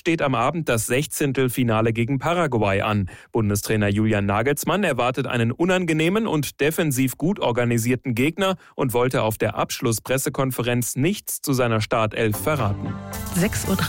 steht am Abend das 16. Finale gegen Paraguay an. Bundestrainer Julian Nagelsmann erwartet einen unangenehmen und defensiv gut organisierten Gegner und wollte auf der Abschlusspressekonferenz nichts zu seiner Startelf verraten. 6:03 Uhr.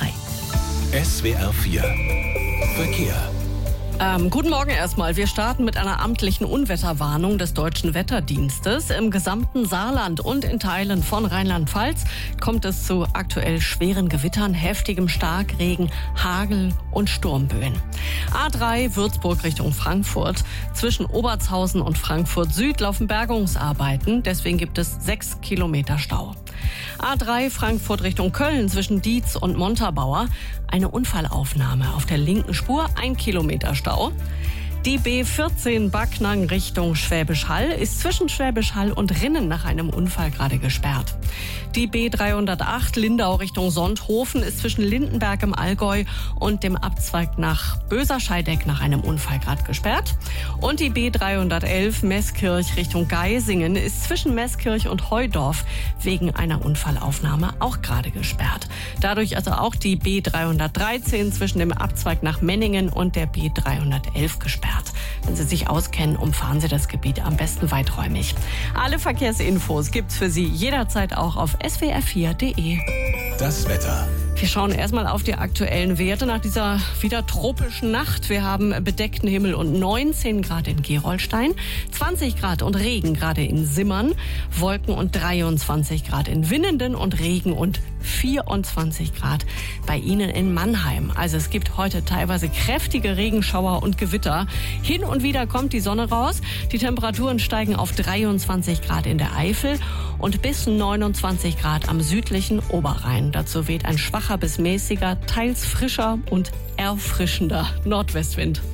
SWR 4 Verkehr. Guten Morgen erstmal. Wir starten mit einer amtlichen Unwetterwarnung des Deutschen Wetterdienstes. Im gesamten Saarland und in Teilen von Rheinland-Pfalz kommt es zu aktuell schweren Gewittern, heftigem Starkregen, Hagel und Sturmböen. A3 Würzburg Richtung Frankfurt. Zwischen Obertshausen und Frankfurt Süd laufen Bergungsarbeiten. Deswegen gibt es 6 Kilometer Stau. A3 Frankfurt Richtung Köln zwischen Dietz und Montabaur. Eine Unfallaufnahme auf der linken Spur, 1 Kilometer Stau. Die B14 Backnang Richtung Schwäbisch Hall ist zwischen Schwäbisch Hall und Rinnen nach einem Unfall gerade gesperrt. Die B308 Lindau Richtung Sonthofen ist zwischen Lindenberg im Allgäu und dem Abzweig nach Böser-Scheideck nach einem Unfall gerade gesperrt. Und die B311 Meßkirch Richtung Geisingen ist zwischen Meßkirch und Heudorf wegen einer Unfallaufnahme auch gerade gesperrt. Dadurch also auch die B313 zwischen dem Abzweig nach Menningen und der B311 gesperrt. Wenn Sie sich auskennen, umfahren Sie das Gebiet am besten weiträumig. Alle Verkehrsinfos gibt's für Sie jederzeit auch auf swr4.de. Das Wetter. Wir schauen erstmal auf die aktuellen Werte nach dieser wieder tropischen Nacht. Wir haben bedeckten Himmel und 19 Grad in Gerolstein, 20 Grad und Regen gerade in Simmern, Wolken und 23 Grad in Winnenden und Regen und 24 Grad bei Ihnen in Mannheim. Also es gibt heute teilweise kräftige Regenschauer und Gewitter. Hin und wieder kommt die Sonne raus. Die Temperaturen steigen auf 23 Grad in der Eifel und bis 29 Grad am südlichen Oberrhein. Dazu weht ein schwacher bis mäßiger, teils frischer und erfrischender Nordwestwind.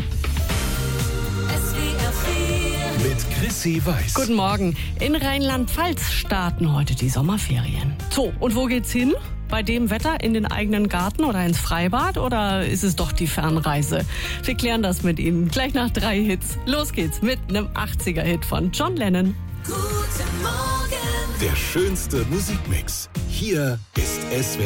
Mit Chrissy Weiß. Guten Morgen. In Rheinland-Pfalz starten heute die Sommerferien. So, und wo geht's hin? Bei dem Wetter in den eigenen Garten oder ins Freibad oder ist es doch die Fernreise? Wir klären das mit Ihnen gleich nach 3 Hits. Los geht's mit einem 80er-Hit von John Lennon. Guten Morgen. Der schönste Musikmix. Hier ist SWR.